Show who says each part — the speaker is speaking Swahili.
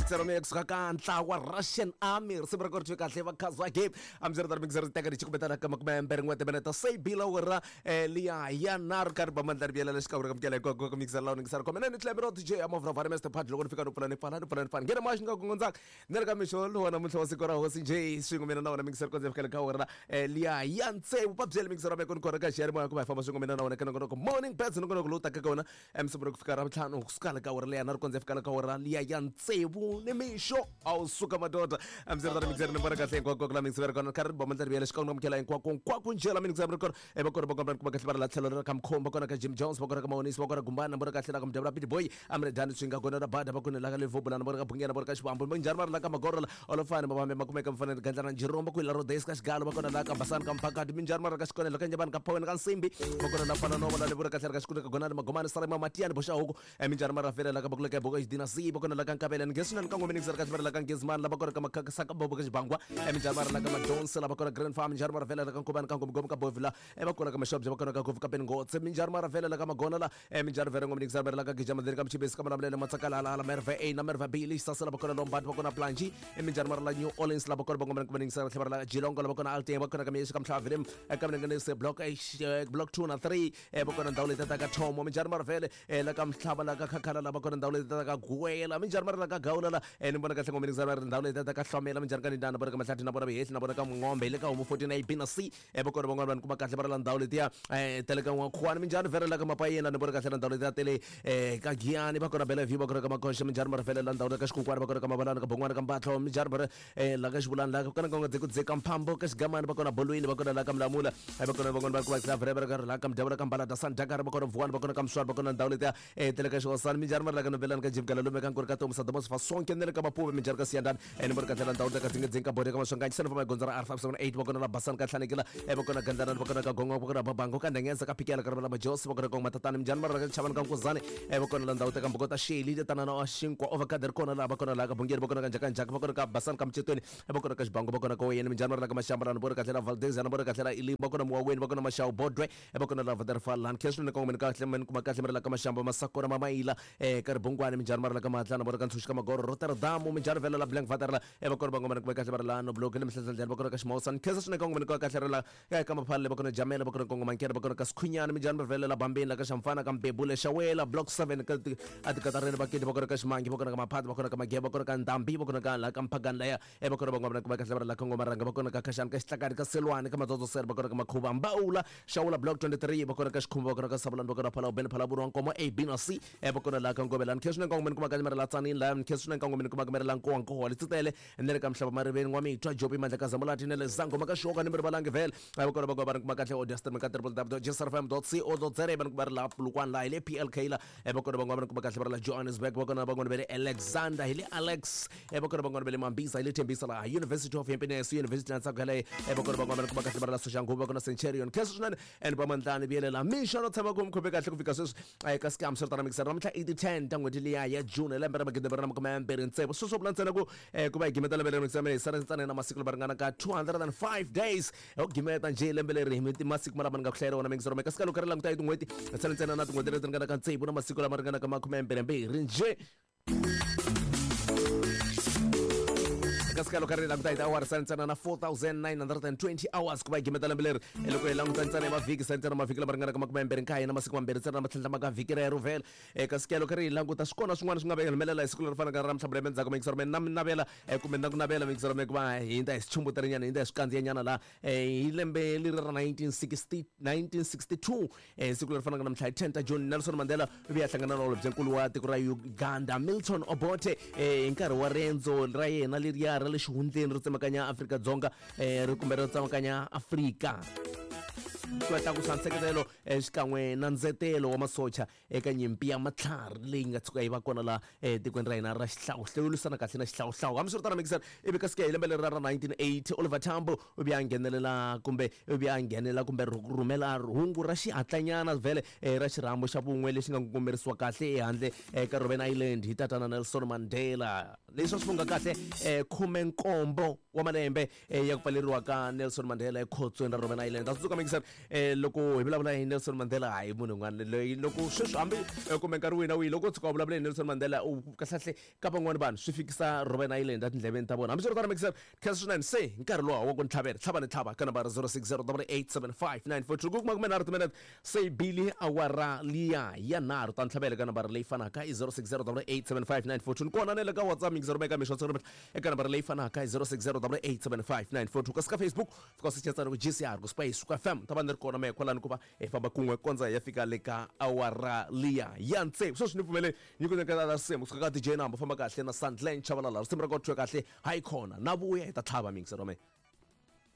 Speaker 1: mixer mix ka ntlawa Russian army se record ka tle va khazwa game amzer dar mixer teka ri chikubeta ka makmember ngwete beneta say bila wara liya ya nar kar bamandar biela le skawra kam kele ko mixer law mixer ko menen tlebero dj am of varmes te pat logon fika no plan fan gera mash nga ngonzak nerga mishol wana mutho sikora hosi j swingo mena na mixer ko zefkele ka wara liya ya ntse upabzele mixer ba kon kora ka share mo ko ba fama swingo mena na kana ko morning pets no ko luta ka kona emsebro fika ra mthano skala ka wara le nar kon zefkele ka wara liya ya ntsebu nemisho awusuka madoda amzerda mixer ne baraka tlen kwa la mixer kon kar bamandar biela skawra kam kele kwa kunjela mixer kon e bakor bakon kuma ka la tshelo kam khomba kona ka Jim Jones bakor ka Monis bakor gumbana baraka tlela kam dabra pit boy amre dan swinga kona bada bakon la ka levo bulana baraka bungena baraka shwambo manjarmar la ka magorla olofana mabame makume kam fana ganjana jiromba ku la rodes ka galo bakon la ka basan kam pakad minjarmar ka skone la ka njaban ka pawen kan simbi bakon la fana no la baraka tlela ka skune ka gona magomana sare mamatian bosha huko minjarmar afera la ka bakle ka boga dina si bakon la kan kabelen gesnan kan ngomeni sarka la kan gesman la bakon ka makka saka boga bangwa minjarmar la ka madons la bakon grand farm minjarmar afera la kan kuban kan gom ka bovila bakon ka shop bakon ka kufa ka pen go minjarmar afera la ka magona la minjar vera ngomeni sarka la ka gijama der kam chibes kam la matsakala la merve e na merve bili sasala bakon lombat bakon planji minjarmar la New Orleans la bakon ngomeni sarka la jilongo la bakon alte bakon ka mes kam travelim kam ngene se block 2 na 3 bakon dawle tata ka thomo minjarmar vele la kam thaba la ka khakhala la bakon dawle tata ka guela minjarmar la ka gaula la mbona ka ngomeni sarka dawle tata ka hlomela minjar ka ndana bakon mahlathi na bona behesi na bona ka ngombe le ka umu 49 binasi bakon ngomani kuma ka hlebara la dawle tia tele ka khwana minjar vera la ka mapayena na bona ka hlana dawle tele ka giani bakon bela view bakon ka makosha minjarmar vele la dawle ka shkukwara bakon ka mabana ka bongwana ka mbatlo minjarmar la ka shbulan la ka ngong ze ka mpambo ka gamana bakon bolwini bakon la ka mlamula bakon ba ka vera ka la ka dabra ka bala dasan dakar bakon vuan bakon ka mswar bakon dawle tia tele ka shosan minjarmar la ka belan ka jimkala lume kan korka to musadamos fa son ken ka mapu minjar ka siandan number ka tela dawle ka zinga bode ka songa sen fa gonzara r578 bakon la basan ka thanikila bakon gandana bakon ka gongo bakon ba bango ka ndengenza ka pikela ka la jos bakon ka matatan minjarmar ka chaban ka kuzane bakon la dawte ka bogota sheli de tanana shinkwa overkader kona la bakon la ka bungir bakon ka jakan jak bakon ka basan kam chitoni bakon ka bango bakon ka yen minjarmar la ka mashambara no ka tela valdez na ka tela ili bakon mo wen bakon ma shaw bodre bakon la vadar falan kesu ne ko men ka tlemen kuma ka tlemen la ka mashamba masakora mamaila kar bungwana minjarmar la ka matlan bakon sushka magor rotterdam minjar vela la blank vadar la bakon bango men ka tlemen la no blog ne misal jan bakon ka shmosan kesu ne ko men ka tlemen la ka mapalle bakon jamela bakon ko manker bakon ka skhunyana minjarmar vela la bambin la ka shamfana kam bebule shawela block 7 ka ad ka tarene bakit bakon ka shmangi bakon ka maphat bakon ka magya bakon ka ndambi bakon ka la kam pagan la bakon bango men ka tlemen la kongo maranga bakon ka kashan ka stakar ka selwane ka mazozo ser bakon ka makhuba mbaula shawla block 23 bakon ka shkhumba bakon ka sablan bakon phala ben phala buron komo e binasi bakon la kongo belan kesune kongo men ka kamera la tsani la kesune kongo men ka kamera la ko anko wali tsitele nere kam hlaba mare ben ngwami twa jobi mandla ka zamulati nele zango maka shoka nimber balange vel bakon bango baran ka tle odester men ka www.jesrfm.co.za ban bar la lukwan la ile plk la bakon bango baran ka tle la Johannesburg bakon bango bere Alexander ile Alex bakon bango bere Mambisa ile Tembisa la University of Happiness University na sakale bakon bango baran ka tle la Soshango bakon Centurion kesuna en bamantani biele la mission otama kum ko beka tle kufika sus ka scam sorta mixer ramta 8010 tangwedili ya June lember magide baran ka member ntse so blantana ko kuba gimetala bele mixer me sarantana na masiklo barangana ka 205 days gimeta nje lembele rehimiti masik maraban ka khlero na mixer me kaskalo karalang tayo ngweti sarantana na tungwedele tangana ka ntse buna masiklo marangana ka member nje kaskalo karela mtaita hours sentana na 4920 hours kuba gimetala beler eloko elang tantana ma viki sentana ma viki la barangana kama member nkai na masikwa member sentana matlanta maka viki re rovel kaskalo karela nguta skona sungwana sunga bela melela iskula rafana garam sabremen za komixor men nam nabela kumenda kunabela mixor me kuba inda ischumbu tarinyana inda iskanzi nyana la ilembe lira 1962 iskula rafana garam 10 June Nelson Mandela ubiya hlangana no lebzenkulu wa tikura Uganda Milton Obote inkari wa Renzo rayena liriya le shihundleni ri tsemakanya Afrika Dzonga ri kumbe ri tsemakanya Afrika kwata ku sansekelo xikan'we na ndzetelo wa masocha eka nyimpi ya matlhari leyi nga tshuka yi va kona la tikweni ra hina ra xihlawuhlawu kahle na xihlawuhlawu hambiswiritano mixer ivi ka sika hi lembe leri ra 1980 Oliver Tambo u vi a nghenelela kumbe rhumela hungu ra xihatlanyana vhele ra xirhambo xa vun'we lexi nga ngommerisiwa kahle ehandle ka Robben Island hi tatana Nelson Mandela leswi swi funga kahle 17 wa malembe ya ku pfaleriwa ka Nelson Mandela ekhotsweni ra Robben Island. Tsundzuka mikisani loko hi vulavula hi Nelson Mandela hayi munhu un'wana loyi loko sweswi hambi kumbe nkarhi wihi na wihi loko tshuka u vulavula hi Nelson Mandela kahlahle ka van'wana vanhu swi fikisa Robben Island atindleveni ta vona. Hambiswiritano mikisani khensa swinene se nkarhi lowa wa ku ntlhavela tlhava ni tlhava ka nambara 060887594 ku kuma kumenharhu timinete se bili awara liya ya nharhu ta ntlhavela ka nambara leyi fanaka i 060887594 ni kona nele ka WhatsApp mikisani eka mixo eka nambara leyi fanaka i 060887594 kasi ka Facebook fika sichetsa ku GCR ku Space ku FM ta va ni ri kona me kwalani ku va famba kun'we kondza ya fika le ka awara liya ya ntsevu sweswi ni pfumele nyiko nyeka ta simo kusuka ka DJ Nambo famba kahle na Sandline Chabalala risimu ra ku thwe kahle hayi khona na vuya hi ta tlhava mikisani